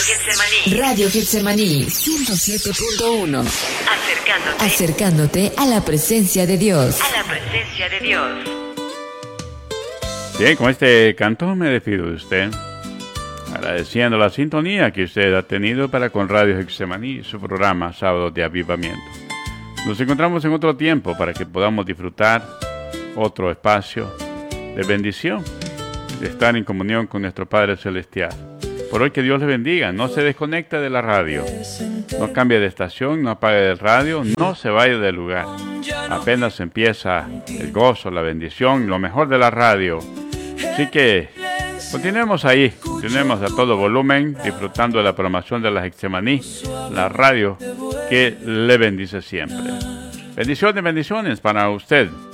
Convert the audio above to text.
Getsemaní. Radio Getsemaní 107.1. Acercándote a la presencia de Dios. A la presencia de Dios. Bien, con este canto me despido de usted, agradeciendo la sintonía que usted ha tenido para con Radio Getsemaní, su programa Sábado de Avivamiento. Nos encontramos en otro tiempo para que podamos disfrutar otro espacio de bendición, de estar en comunión con nuestro Padre Celestial. Por hoy que Dios le bendiga, no se desconecte de la radio, no cambie de estación, no apague el radio, no se vaya del lugar. Apenas empieza el gozo, la bendición, lo mejor de la radio. Así que continuemos ahí, continuemos a todo volumen, disfrutando de la programación de la Getsemaní, la radio que le bendice siempre. Bendiciones para usted.